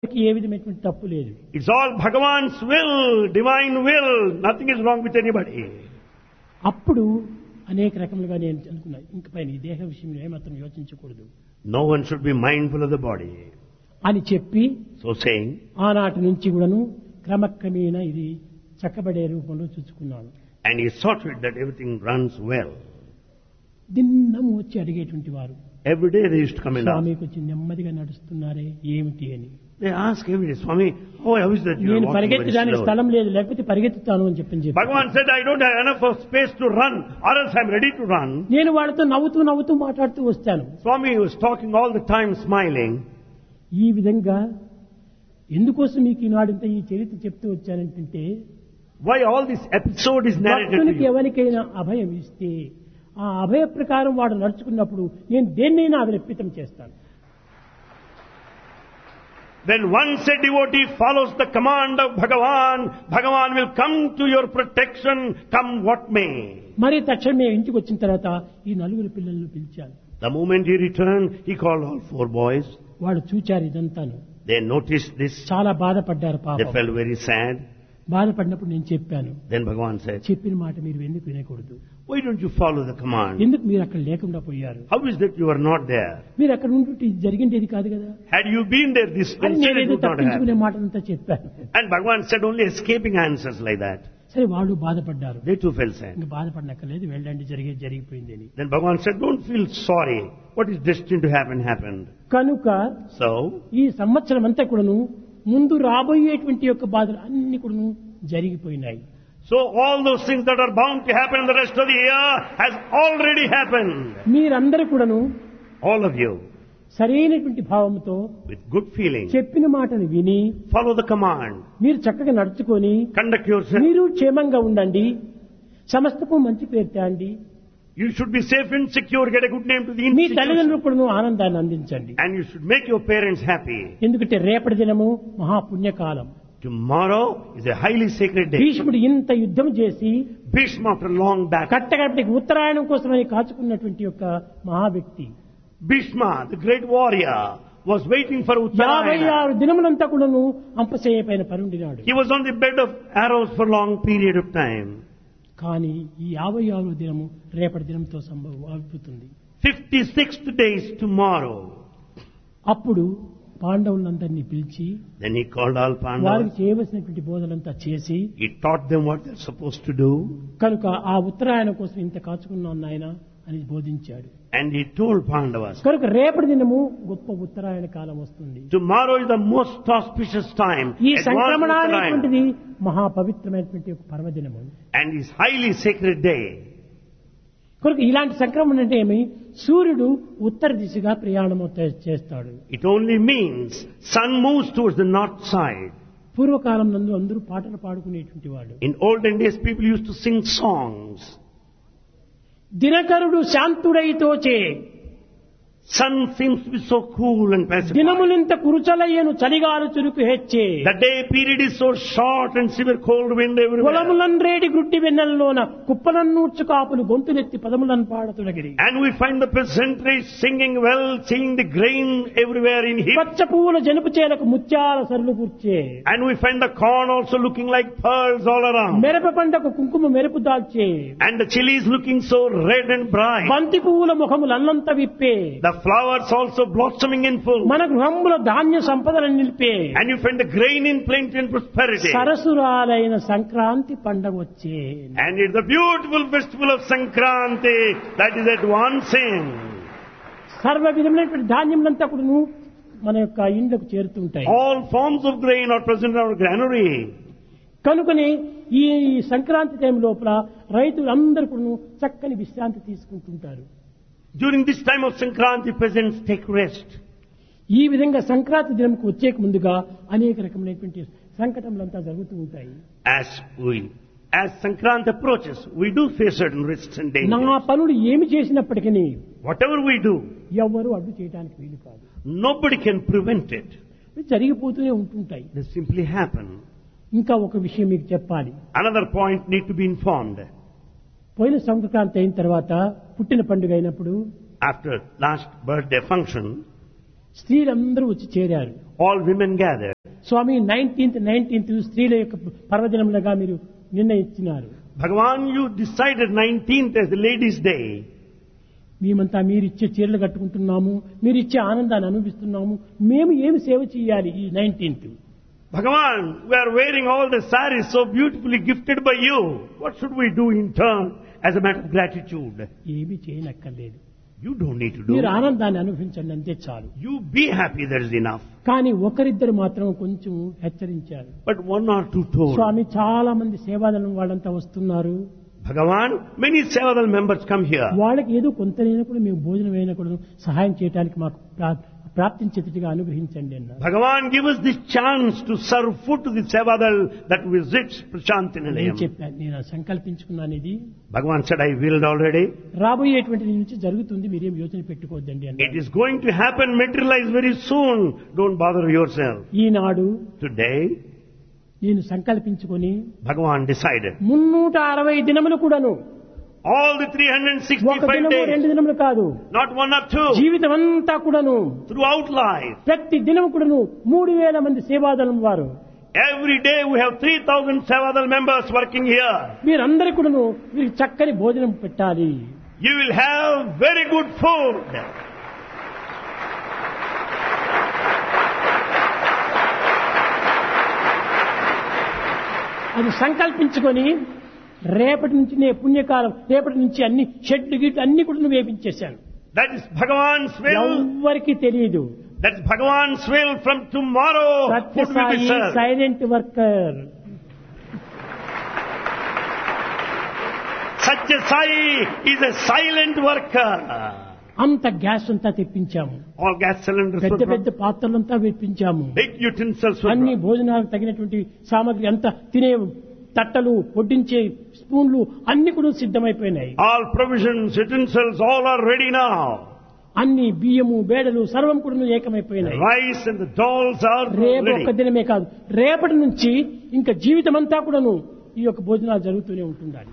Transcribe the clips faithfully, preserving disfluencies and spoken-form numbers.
ఏ విధమైనటువంటి తప్పు లేదు. It's all Bhagavan's will, divine will. Nothing is wrong with anybody. అప్పుడు అనేక రకములుగా నేను అనుకున్నా, ఇంక పైన ఈ దేహ విషయంలో ఏమాత్రం యోచించకూడదు. No one should be mindful of the body. అని చెప్పి So saying, ఆనాటి నుంచి కూడాను క్రమక్రమేణా ఇది చక్కబడే రూపంలో చూసుకున్నాను. and he saw to it that everything runs well. దిన్నము వచ్చి అడిగేటువంటి వారు, Every day they used to come and ask. స్వామి కొంచెం నెమ్మదిగా నడుస్తున్నారే ఏమిటి అని. They ask every day, Swami, how is that you are నేను walking very పరిగెత్తడానికి slow? స్థలం లేదు, లేకపోతే పరిగెత్తుతాను అని చెప్పని చెప్పి Bhagavan said, I don't have enough of space to run, or else I am ready to run. నేను వాళ్ళతో నవ్వుతూ నవ్వుతూ మాట్లాడుతూ వస్తాను. Swami was talking all the time, smiling. ఈ విధంగా ఎందుకోసం మీకు ఈనాడింత ఈ చరిత్ర చెప్తూ వచ్చానంటే, Why all this episode is narrated to భక్తునికి you? ఎవరికైనా అభయం ఇస్తే ఆ అభయ ప్రకారం వాడు నడుచుకున్నప్పుడు నేను దేన్నైనా అభిరప్పితం చేస్తాను. When once a devotee follows the command of Bhagavan, Bhagavan will come to your protection, come what may. మరి తక్షణమే ఇంటికి వచ్చిన తర్వాత ఈ నలుగురు పిల్లలను పిలిచాను. The moment he returned, he called all four boys. వాడు చూచారు ఇదంతాను. They noticed this. చాలా బాధపడ్డారు They పాపం. felt very sad. బాధపడినప్పుడు నేను చెప్పాను, Then Bhagavan said, చెప్పిన మాట మీరు ఎందుకు వినకూడదు, why don't you follow the command? ఎందుకు మీరు అక్కడ లేకుండా పోయారు, How is that you are not there? మీరు అక్కడ ఉంటుంటే ఇది జరిగిండేది కాదు కదా Had you been there, this అని incident నేనేదో would not తప్పించుకునే happen. మాటలంతా చెప్పాను. And Bhagavan said only escaping answers like that. సరే వాళ్ళు బాధపడ్డారు. They too felt sad. ఇంకా బాధపడనక్కర్లేదు, వెళ్ళండి, జరిగేది జరిగిపోయింది అని. Then Bhagavan said, don't feel sorry. What is destined to happen happened. కనుక So, ఈ సంవత్సరం అంతా కూడాను ముందు రాబోయేటువంటి యొక్క బాధలు అన్ని కూడాను జరిగిపోయినాయి. so all those things that are bound to happen in the rest of the year has already happened. మీరందరూ కూడాను All of you, సరైనటువంటి భావంతో with good feeling, చెప్పిన మాటను విని follow the command. మీరు చక్కగా నడుచుకొని Conduct yourself. మీరు క్షేమంగా ఉండండి, సమస్తకు మంచి పేరు తేండి, You should be safe and secure, get a good name to the me institution. తల్లిదండ్రులకు కూడాను ఆనందాన్ని అందించండి. And you should make your parents happy. ఎందుకంటే రేపటి దినము మహాపుణ్యకాలం. Tomorrow is a highly sacred day. భీష్ముడు ఇంత యుద్ధం చేసి Bhishma, after long battle, కట్టగడపటికి ఉత్తరాయణం కోసమని కాచుకున్నటువంటి యొక్క మహా వ్యక్తి Bhishma, the great warrior, was waiting for యాభై Uttarayana. ఆరు దినములంతా కూడాను అంపశయ్య పైన పరుండినాడు. He was on the bed of arrows for long period of time. కానీ ఈ యాభై ఆరో దినము రేపటి దినంతో సంభవం అవుతుంది. fifty-sixth day is tomorrow. అప్పుడు పాండవులందరినీ పిలిచి Then he called all వారికి Pandavas. చేయవలసినటువంటి బోధనంతా చేసి, He taught them what they're supposed to do. కనుక ఆ ఉత్తరాయణం కోసం ఇంత కాచుకున్నాను నాయన అని బోధించాడు. And he told Pandavas, కనుక రేపటి దినము గొప్ప ఉత్తరాయణ కాలం వస్తుంది. tomorrow is the most auspicious time. ఈ advanced సంక్రమణ Uttarayana. అనేటువంటిది మహాపవిత్రమైనటువంటి ఒక పర్వదినము. And is highly sacred day. కనుక ఇలాంటి సంక్రమణ అంటే ఏమి, సూర్యుడు ఉత్తర దిశగా ప్రయాణం చేస్తాడు. It only means sun moves towards the north side. పూర్వకాలం నందు అందరూ పాటలు పాడుకునేటువంటి వాడు. In olden days, people used to sing songs. దినకరుడు శాంతుడై తోచే, Sun seems to be so cool and pacified. దినములింత కురుచలయ్యను చలిగాలు చురుకు హెచ్చే, The day period is so short and severe cold wind everywhere. కులములన్ రేడి గుడ్డి వెన్నెలలోన కుప్పలన్నూర్చు కాపులు గొంతులెత్తి పదములను పాడతుడగిరి. And we find the peasantry singing well, seeing the grain everywhere in heap. పచ్చ పువ్వుల జనుపు చేలకు ముత్యాల సరులు కూర్చే, And we find the corn also looking like pearls all around. మెరప పంటకు కుంకుమ మెరుపు దాల్చే, And the chilies looking so red and bright. బంతి పువ్వుల ముఖములు అల్లంత విప్పే, The flowers also blossoming in full. మన గృహముల ధాన్య సంపదలను నిలిపే, And you find the grain in plenty and prosperity. సరసురాలైన Sankranti పండగ వచ్చే. And it's the beautiful festival of Sankranti that is advancing. సర్వ విధమైనటువంటి ధాన్యములంతా కూడాను మన యొక్క ఇండ్లకు చేరుతుంటాయి. All forms of grain are present in our granary. కనుకనే ఈ సంక్రాంతి టైం లోపల రైతులందరూ కూడా చక్కని విశ్రాంతి తీసుకుంటుంటారు. During this time of Sankranti, peasants take rest. ఈ విధంగా సంక్రాంతి దినంకు వచ్చేక ముందుగా అనేక రకమైనటువంటి సంకటములంతా జరుగుతూ ఉంటాయి. As we, as Sankranti approaches, we do face certain risks and నా dangers. పనులు ఏమి చేసినప్పటికీ Whatever we do, ఎవ్వరూ అడ్డు చేయడానికి వీలు కాదు. nobody can prevent it. ఇవి జరిగిపోతూనే ఉంటుంటాయి. They simply happen. ఇంకా ఒక విషయం మీకు చెప్పాలి. Another point need to be informed. పోయిన సంక్రాంతి అయిన తర్వాత పుట్టిన పండుగ అయినప్పుడు After last birthday function, స్త్రీలందరూ వచ్చి చేరారు. All women gathered. స్వామి నైన్టీన్త్ నైన్టీన్త్ స్త్రీల యొక్క పర్వదినములుగా మీరు నిర్ణయించినారు. Bhagavan, you decided nineteenth as the ladies' day. మేమంతా మీరిచ్చే చీరలు కట్టుకుంటున్నాము, మీరిచ్చే ఆనందాన్ని అనుభవిస్తున్నాము, మేము ఏమి సేవ చేయాలి ఈ nineteenth? Bhagavan, we are wearing all the saris so beautifully gifted by you. What should we do in turn as a matter of gratitude? ఏమి చేయనక్కర్లేదు. You don't need to do మీరు it. ఆనందాన్ని అనుభవించండి అంతే చాలు. You be happy, that is enough. కానీ ఒకరిద్దరు మాత్రం కొంచెం హెచ్చరించారు. But one or two told. స్వామి చాలా మంది సేవాదళం వాళ్ళంతా వస్తున్నారు, Bhagavan, many Sevadal members come here. వాళ్ళకి ఏదో కొంతనైనా కూడా మేము భోజనం అయినా కూడా సహాయం చేయడానికి మాకు ప్రా- ప్రాప్తించేట్టుగా అనుగ్రహించండి అన్నారు. Bhagavan, give us this chance to serve food to the Sevadal that visits Prashanti నేను Nilayam. చెప్పాను, నేను సంకల్పించుకున్నాను, ఇది Bhagavan said, I willed already. రాబోయేటువంటి నుంచి జరుగుతుంది, మీరేం యోచన పెట్టుకోవద్దండి It అన్నారు. is going to happen, materialize very soon. Don't bother yourself. Eenadu Today, నేను సంకల్పించుకొని Bhagavan decided. మున్నూట అరవై దినములు కూడాను, All the three hundred ఒక sixty-five దినము days, రెండు దినములు కాదు, not one or two, జీవితం అంతా కూడాను throughout life. ప్రతి దినము కూడాను మూడు వేల మంది సేవాదళం వారు, Every day we have three thousand Sevadal members working here. మీరందరూ కూడాను వీరికి చక్కని భోజనం పెట్టాలి. You will have very good food. అది సంకల్పించుకొని రేపటి నుంచి నే పుణ్యకాలం, రేపటి నుంచి అన్ని షెడ్లు గిట్లు అన్ని కూడా వేపించేశాను. That is Bhagavan's will. ఎవ్వరికి తెలియదు. That's Bhagavan's will. From tomorrow, food will be Sathya Sai served. Silent worker. Satya Sai is a silent worker. అంత గ్యాస్ అంతా తెప్పించాము, All gas cylinders పెద్ద were పెద్ద brought. పాత్రలంతా తెప్పించాము, Big utensils were అన్ని brought. భోజనాలకు తగినటువంటి సామాగ్రి అంతా, తినే తట్టలు, వడ్డించే స్పూన్లు అన్ని కూడా సిద్ధమైపోయినాయి. All provisions, utensils, all are ready now. అన్ని బియ్యము బేడలు సర్వం కూడా The ఏకమైపోయినాయి. rice and the dolls are రేపు ఒక్క ready. దినమే కాదు, రేపటి నుంచి ఇంకా జీవితం అంతా కూడాను ఈ యొక్క భోజనాలు జరుగుతూనే ఉంటుండాలి.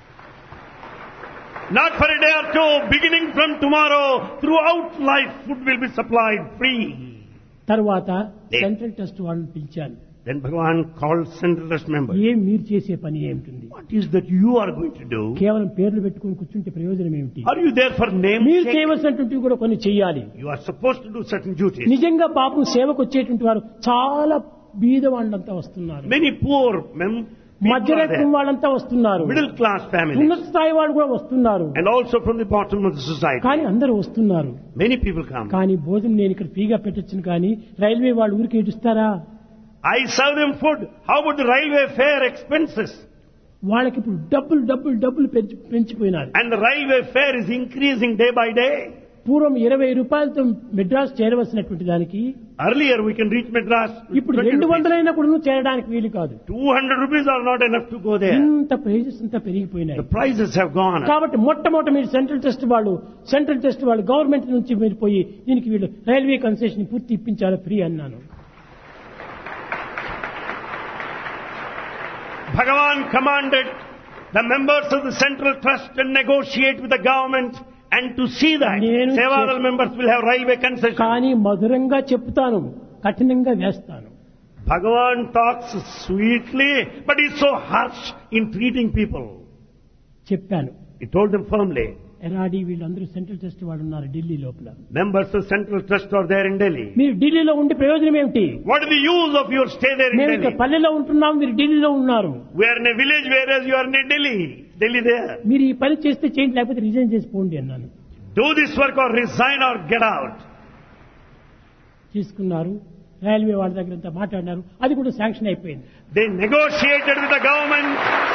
Not for a day or two, beginning from tomorrow, throughout life, food will be supplied free. తర్వాత Then- సెంట్రల్ ట్రస్ట్ వాళ్ళని పిలిచాను. Then Bhagavan called Central Trust members. ఏం మీరు చేసే పని ఏమిటి? What is that you are going to do? కేవలం పేర్లు పెట్టుకుని కూర్చుంటే ప్రయోజనం ఏమిటి? Are you there for name మీరు sake? చేయవలసినటువంటివి కూడా కొన్ని చెయ్యాలి. You are supposed to do certain duties. నిజంగా పాపం సేవకు వచ్చేటువంటి వారు చాలా బీద వాళ్ళంతా వస్తున్నారు, Many poor men, people are మధ్యరకం there. వాళ్ళంతా వస్తున్నారు, Middle class families. ఉన్నత స్థాయి వాళ్ళు కూడా వస్తున్నారు. And also from the bottom of the society. కానీ అందరూ వస్తున్నారు. Many people come. కానీ భోజనం నేను ఇక్కడ ఫ్రీగా పెట్టొచ్చును, కానీ రైల్వే వాళ్ళు ఊరికి ఏడుస్తారా? I serve them food. How about the railway fare expenses? వాళ్ళకి ఇప్పుడు డబ్బులు డబ్బులు డబ్బులు పెంచి పెంచిపోయినారు. And the railway fare is increasing day by day. పూర్వం ఇరవై రూపాయలతో మెడ్రాస్ చేరవలసినటువంటి దానికి Earlier we can reach Madras. with ఇప్పుడు twenty రెండు rupees. వందలైనా కూడా చేరడానికి వీలు కాదు. two hundred rupees are not enough to go there. ఇంత ప్రైజెస్ అంతా పెరిగిపోయినాయి. The prices have gone up. కాబట్టి మొట్టమొదట మీరు సెంట్రల్ ట్రస్ట్ వాళ్ళు సెంట్రల్ ట్రస్ట్ వాళ్ళు గవర్నమెంట్ నుంచి మీరు పోయి దీనికి వీళ్ళు రైల్వే కన్సెషన్ పూర్తి ఇప్పించాలి ఫ్రీ అన్నాను. Bhagavan commanded the members of the Central Trust to negotiate with the government and to see that నేను Sevadal చే- members will have railway concession. కానీ మధురంగా చెప్తాను, కఠినంగా వేస్తాను. Bhagavan talks sweetly, but he's so harsh in treating people. చెప్పాను. He told them firmly. ఎరాడి వీళ్ళందరూ central trust వాళ్ళు ఉన్నారు ఢిల్లీ లోపల. Members of Central Trust are there in Delhi. మీరు ఢిల్లీలో ఉండే ప్రయోజనం ఏమిటి? What is the use of your stay there in మేము ఇక్కడ Delhi? పల్లెలో ఉంటున్నాం, మీరు ఢిల్లీలో ఉన్నారు. We are in a village whereas you are in a Delhi. Delhi there. మీరు ఈ పని చేస్తే చేయండి, లేకపోతే రిజైన్ చేసి పోండి అన్నాను. Do this work or resign or get out. తీసుకున్నారు. రైల్వే వాళ్ళ దగ్గర అంతా మాట్లాడినారు, అది కూడా శాంక్షన్ అయిపోయింది. They negotiated with the government.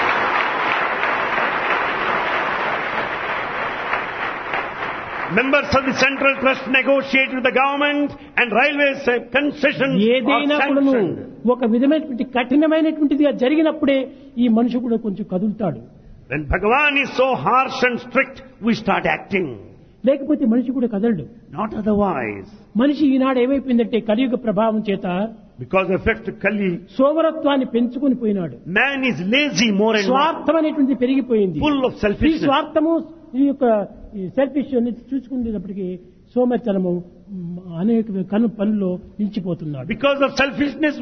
Members of the Central Trust negotiate with the government and railways uh, concessions are ఏదైనా కూడాను sanctioned. ఒక విధమైనటువంటి కఠినమైనటువంటిదిగా జరిగినప్పుడే ఈ మనిషి కూడా కొంచెం కదులుతాడు. When Bhagavan is so harsh and strict, we start acting. లేకపోతే మనిషి కూడా కదలడు. Not otherwise. మనిషి ఈనాడు ఏమైపోయిందంటే కలియుగ ప్రభావం చేత Because of effect of Kali, సోమరత్వాన్ని పెంచుకొని పోయినాడు. man is lazy more and more. స్వార్థం అనేటువంటి పెరిగిపోయింది. Full of ఈ selfishness. స్వార్థము ఈ యొక్క సెల్ఫిష్ అనేది చూసుకునేటప్పటికి సోమరితనము అనేక కను పనుల్లో నిలిచిపోతున్నాడు. Because of selfishness,